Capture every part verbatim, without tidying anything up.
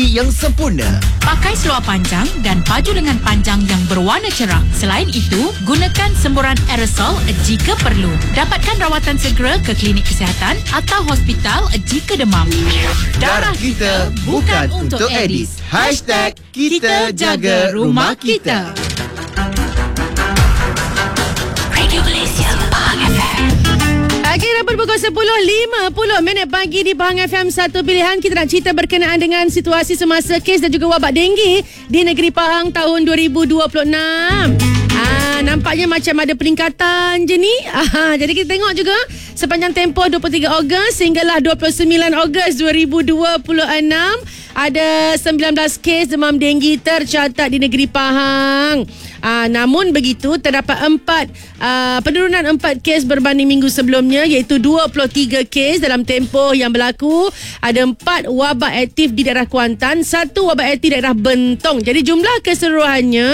isolasi yang sempurna. Pakai seluar panjang dan baju lengan panjang yang berwarna cerah. Selain itu, gunakan semburan aerosol jika perlu. Dapatkan rawatan segera ke klinik kesihatan atau hospital jika demam. Darah kita bukan untuk Aedes. Hashtag kita jaga rumah kita. Radio Malaysia, Pahang F M. Okey, dapat pukul sepuluh lima puluh minit pagi di Pahang F M. Satu pilihan kita nak cerita berkenaan dengan situasi semasa kes dan juga wabak denggi di negeri Pahang tahun dua ribu dua puluh enam. Ah, nampaknya macam ada peningkatan je ni. Ah, jadi kita tengok juga sepanjang tempoh dua puluh tiga Ogos sehinggalah dua puluh sembilan Ogos dua ribu dua puluh enam ada sembilan belas kes demam denggi tercatat di negeri Pahang. Uh, namun begitu terdapat empat uh, penurunan empat kes berbanding minggu sebelumnya, iaitu dua puluh tiga kes dalam tempoh yang berlaku. Ada empat wabak aktif di daerah Kuantan, satu wabak aktif di daerah Bentong. Jadi jumlah keseluruhannya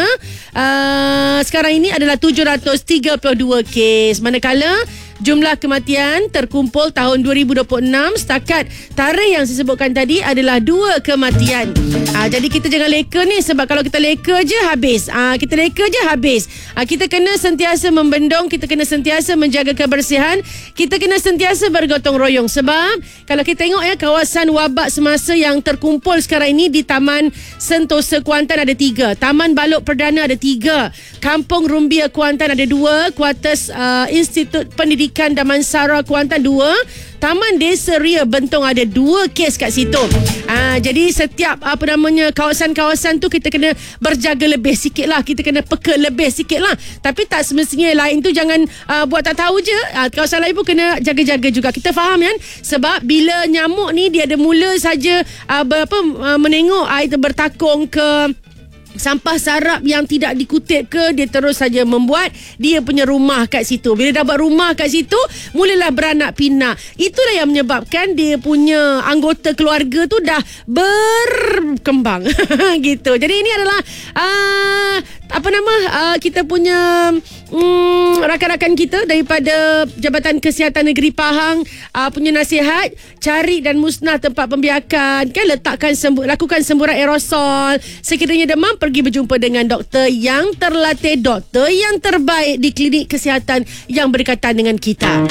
uh, sekarang ini adalah tujuh ratus tiga puluh dua kes. Manakala jumlah kematian terkumpul tahun dua ribu dua puluh enam setakat tarikh yang saya sebutkan tadi adalah dua kematian. Uh, jadi kita jangan leka ni, sebab kalau kita leka je habis. Uh, kita leka je habis. Uh, kita kena sentiasa membendung, kita kena sentiasa menjaga kebersihan, kita kena sentiasa bergotong royong. Sebab kalau kita tengok ya, kawasan wabak semasa yang terkumpul sekarang ini di Taman Sentosa Kuantan ada tiga, Taman Balok Perdana ada tiga, Kampung Rumbia Kuantan ada dua, Kuartus uh, Institut Pendidikan Damansara Kuantan dua, Taman Desa Ria Bentong ada dua kes kat situ. Ah, jadi setiap apa namanya kawasan-kawasan tu kita kena berjaga lebih sikit lah, kita kena peka lebih sikit lah. Tapi tak semestinya lain tu jangan uh, buat tak tahu je. Ah, kawasan lain pun kena jaga-jaga juga. Kita faham kan? Sebab bila nyamuk ni dia ada mula saja uh, apa uh, menengok air tu bertakung ke sampah sarap yang tidak dikutip ke, dia terus saja membuat dia punya rumah kat situ. Bila dah buat rumah kat situ, mulalah beranak pinak. Itulah yang menyebabkan dia punya anggota keluarga tu dah berkembang. Gitu. Jadi ini adalah uh, apa nama uh, kita punya um, rakan-rakan kita daripada Jabatan Kesihatan Negeri Pahang uh, punya nasihat, cari dan musnah tempat pembiakan, kan, letakkan sembu- lakukan semburan aerosol. Sekiranya demam, pergi berjumpa dengan doktor yang terlatih, doktor yang terbaik di klinik kesihatan yang berdekatan dengan kita.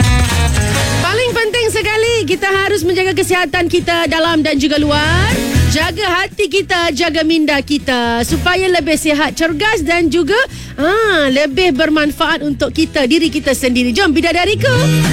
Paling penting sekali, kita harus menjaga kesihatan kita dalam dan juga luar. Jaga hati kita, jaga minda kita supaya lebih sihat, cergas dan juga ah, lebih bermanfaat untuk kita, diri kita sendiri. Jom bidadariku.